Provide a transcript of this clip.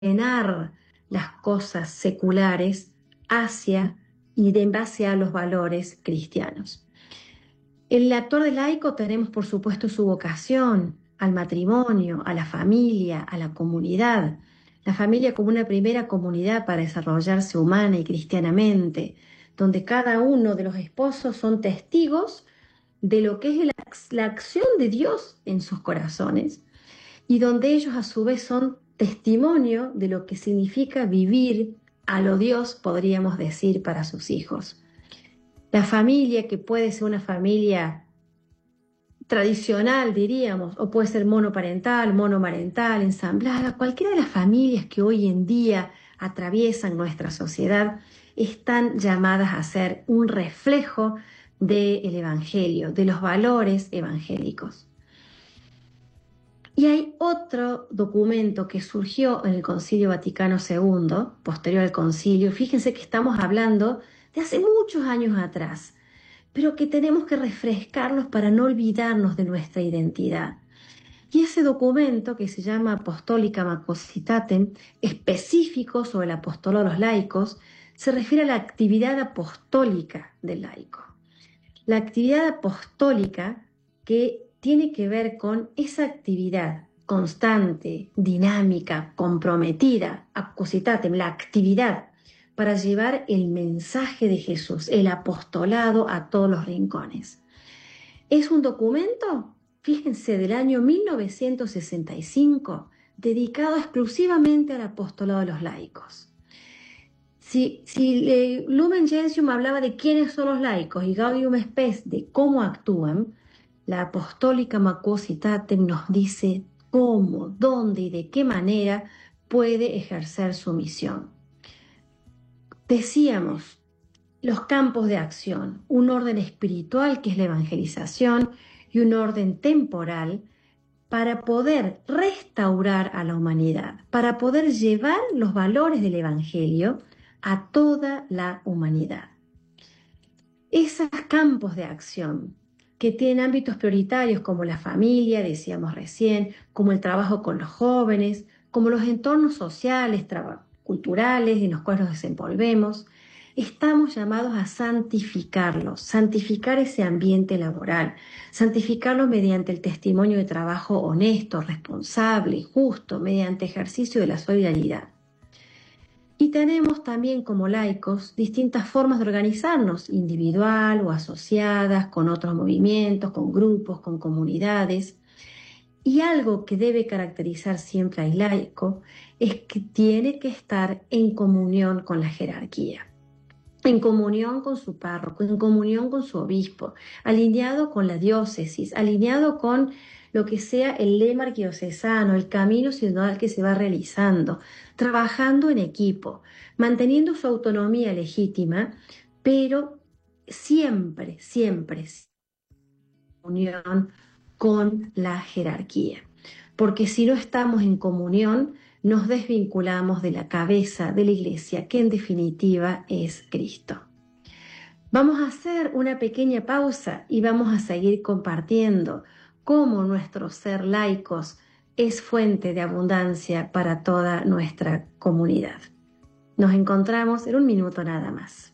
ordenar las cosas seculares hacia y en base a los valores cristianos. En el actor de laico tenemos, por supuesto, su vocación al matrimonio, a la familia, a la comunidad. La familia como una primera comunidad para desarrollarse humana y cristianamente, donde cada uno de los esposos son testigos de lo que es la acción de Dios en sus corazones y donde ellos a su vez son testimonio de lo que significa vivir a lo Dios, podríamos decir, para sus hijos. La familia, que puede ser una familia tradicional, diríamos, o puede ser monoparental, monomarental, ensamblada, cualquiera de las familias que hoy en día atraviesan nuestra sociedad, están llamadas a ser un reflejo del Evangelio, de los valores evangélicos. Y hay otro documento que surgió en el Concilio Vaticano II, posterior al concilio. Fíjense que estamos hablando de hace muchos años atrás, pero que tenemos que refrescarlos para no olvidarnos de nuestra identidad. Y ese documento, que se llama Apostolica Macositatem, específico sobre el apostolado de los laicos, se refiere a la actividad apostólica del laico. La actividad apostólica que tiene que ver con esa actividad constante, dinámica, comprometida, apostolitatem, la actividad para llevar el mensaje de Jesús, el apostolado a todos los rincones. Es un documento, fíjense, del año 1965, dedicado exclusivamente al apostolado de los laicos. Si Lumen Gentium hablaba de quiénes son los laicos y Gaudium Spes de cómo actúan, la Apostólica Macositatem nos dice cómo, dónde y de qué manera puede ejercer su misión. Decíamos, los campos de acción, un orden espiritual que es la evangelización y un orden temporal para poder restaurar a la humanidad, para poder llevar los valores del Evangelio a toda la humanidad. Esos campos de acción que tienen ámbitos prioritarios como la familia, decíamos recién, como el trabajo con los jóvenes, como los entornos sociales, culturales en los cuales nos desenvolvemos, estamos llamados a santificarlos, santificar ese ambiente laboral, santificarlo mediante el testimonio de trabajo honesto, responsable, justo, mediante ejercicio de la solidaridad. Y tenemos también como laicos distintas formas de organizarnos, individual o asociadas, con otros movimientos, con grupos, con comunidades. Y algo que debe caracterizar siempre al laico es que tiene que estar en comunión con la jerarquía, en comunión con su párroco, en comunión con su obispo, alineado con la diócesis, alineado con lo que sea el lema arquidiocesano, el camino sinodal que se va realizando, trabajando en equipo, manteniendo su autonomía legítima, pero siempre, siempre en unión con la jerarquía. Porque si no estamos en comunión, nos desvinculamos de la cabeza de la Iglesia, que en definitiva es Cristo. Vamos a hacer una pequeña pausa y vamos a seguir compartiendo cómo nuestro ser laicos es fuente de abundancia para toda nuestra comunidad. Nos encontramos en un minuto nada más.